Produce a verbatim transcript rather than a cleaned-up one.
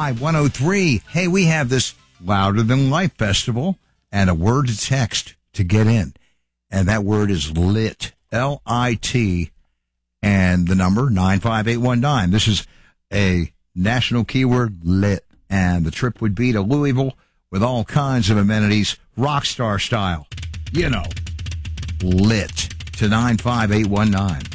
Y one oh three. Hey, we have this Louder Than Life Festival and a word to text to get in. And that word is lit, L I T, and the number nine five eight one nine. This is a national keyword, lit. And the trip would be to Louisville with all kinds of amenities, rock star style. You know, lit to nine five eight one nine.